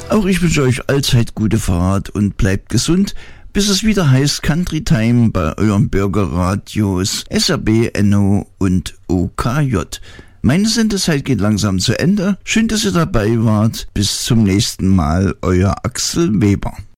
Auch ich wünsche euch allzeit gute Fahrt und bleibt gesund, bis es wieder heißt Country Time bei euren Bürgerradios SRB, NO und OKJ. Meine Sendezeit geht langsam zu Ende. Schön, dass ihr dabei wart. Bis zum nächsten Mal, euer Axel Weber.